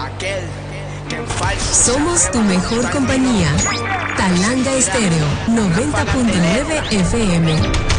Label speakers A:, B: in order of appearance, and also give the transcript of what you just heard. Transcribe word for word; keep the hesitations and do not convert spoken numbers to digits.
A: Somos tu mejor compañía. Talanga Estéreo noventa punto nueve F M.